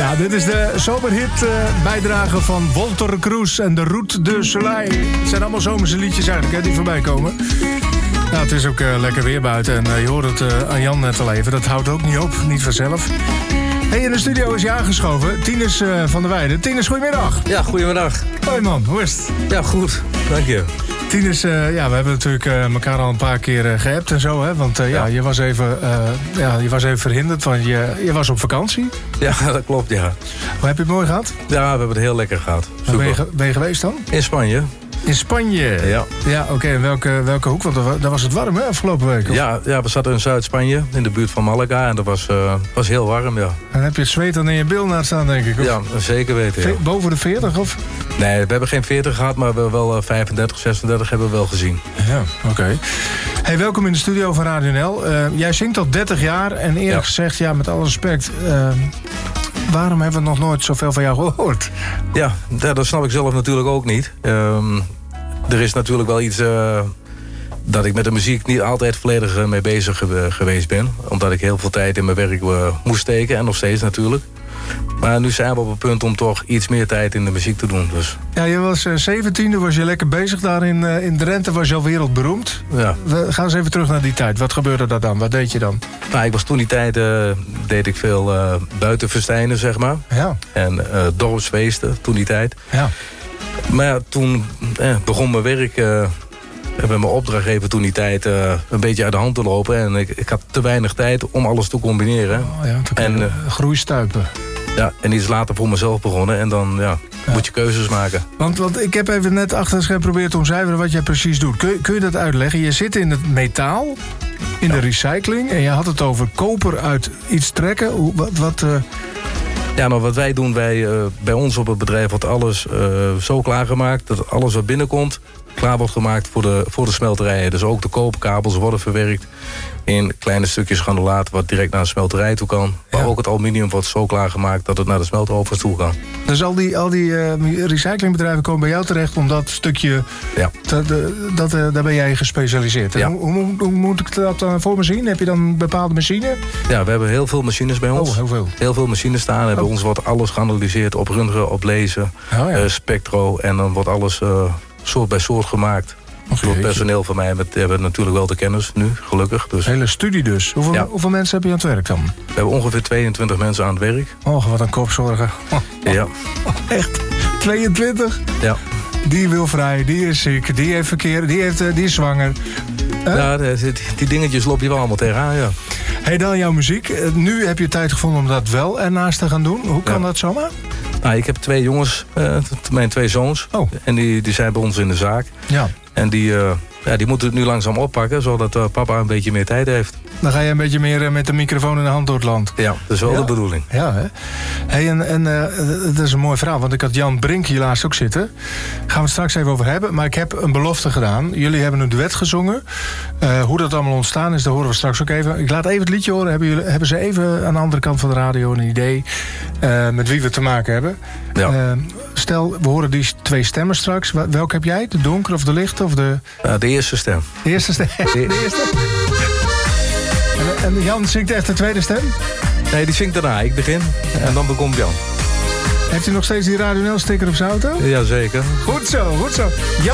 Ja, dit is de zomerhit bijdrage van Walter Cruz en de Route de Soleil. Het zijn allemaal zomerse liedjes eigenlijk, hè, die voorbij komen. Ja, het is ook lekker weer buiten en je hoort het aan Jan net al even. Dat houdt ook niet op, niet vanzelf. Hey, in de studio is je aangeschoven, Tinus van der Weijden. Tinus, goedemiddag. Ja, goedemiddag. Hoi man, hoe is het? Ja, goed. Dank je. Tinus, ja, we hebben natuurlijk elkaar al een paar keer geappt en zo, hè? Want je was even verhinderd, want je was op vakantie. Ja, dat klopt, ja. Hoe heb je het mooi gehad? Ja, we hebben het heel lekker gehad. Waar ben je geweest dan? In Spanje. In Spanje? Ja. Ja, oké. En welke hoek? Want daar was het warm, hè, afgelopen week? Of? Ja, we zaten in Zuid-Spanje, in de buurt van Malaga. En dat was heel warm, ja. En heb je het zweet dan in je bil naar staan, denk ik? Of? Ja, zeker weten, ja. Boven de 40, of? Nee, we hebben geen 40 gehad, maar we hebben wel 35, 36 hebben we wel gezien. Ja, oké. Hey, welkom in de studio van Radio NL. Jij zingt al 30 jaar en eerlijk gezegd, ja, met alle respect... waarom hebben we nog nooit zoveel van jou gehoord? Ja, dat snap ik zelf natuurlijk ook niet. Er is natuurlijk wel iets dat ik met de muziek niet altijd volledig mee bezig geweest ben. Omdat ik heel veel tijd in mijn werk moest steken en nog steeds natuurlijk. Maar nu zijn we op het punt om toch iets meer tijd in de muziek te doen. Dus. Ja, je was 17, was je lekker bezig daar in Drenthe, was je al wereldberoemd. Ja. We gaan eens even terug naar die tijd. Wat gebeurde daar dan? Wat deed je dan? Nou, ik was toen die tijd, deed ik veel buitenfestijnen, zeg maar. Ja. En dorpsfeesten, toen die tijd. Ja. Maar ja, toen begon mijn werk... met mijn opdrachtgever toen die tijd een beetje uit de hand te lopen. En ik had te weinig tijd om alles te combineren. Oh ja, en groeistuipen. Ja, en iets later voor mezelf begonnen. En dan moet je keuzes maken. Want ik heb even net achter het scherm geprobeerd te omcijferen wat jij precies doet. Kun je dat uitleggen? Je zit in het metaal, in de recycling. En je had het over koper uit iets trekken. Ja, nou wat wij doen, bij ons op het bedrijf wordt alles zo klaargemaakt... dat alles wat binnenkomt klaar wordt gemaakt voor de smelterijen. Dus ook de koperkabels worden verwerkt in kleine stukjes granulaat... wat direct naar de smelterij toe kan. Maar ook het aluminium wordt zo klaargemaakt dat het naar de smeltovens toe kan. Dus al die recyclingbedrijven komen bij jou terecht om dat stukje... Ja. Daar ben jij gespecialiseerd. Ja. Hoe moet ik dat dan voor me zien? Heb je dan een bepaalde machine? Ja, we hebben heel veel machines bij ons. Oh, heel veel. Heel veel machines staan. En bij ons wordt alles geanalyseerd op röntgen, op laser, spectro. En dan wordt alles soort bij soort gemaakt. Door het personeel van mij hebben natuurlijk wel de kennis nu, gelukkig. Dus. Hele studie dus. Hoeveel mensen heb je aan het werk dan? We hebben ongeveer 22 mensen aan het werk. Oh, wat een kopzorgen. Ja. Echt? 22? Ja. Die wil vrij, die is ziek, die heeft verkeer, die is zwanger. Ja, die dingetjes loop je wel allemaal tegenaan, ja. Hey, dan jouw muziek. Nu heb je tijd gevonden om dat wel ernaast te gaan doen. Hoe kan dat zomaar? Nou, ik heb 2 jongens, mijn 2 zoons. Oh. En die zijn bij ons in de zaak. Ja. En die moeten het nu langzaam oppakken, zodat papa een beetje meer tijd heeft. Dan ga je een beetje meer met de microfoon in de hand door het land. Ja, dat is wel de bedoeling. Ja, hè? Hey, dat is een mooi verhaal, want ik had Jan Brink hier laatst ook zitten. Gaan we het straks even over hebben. Maar ik heb een belofte gedaan. Jullie hebben een duet gezongen. Hoe dat allemaal ontstaan is, dat horen we straks ook even. Ik laat even het liedje horen. Hebben ze even aan de andere kant van de radio een idee met wie we te maken hebben? Ja. Stel, we horen die 2 stemmen straks. Welke heb jij? De donkere of de lichte? Of de eerste stem. De eerste stem? De eerste? En Jan zingt echt de tweede stem? Nee, die zingt daarna. Ik begin en dan komt Jan. Heeft u nog steeds die Radio NL sticker op zijn auto? Jazeker. Goed zo, goed zo.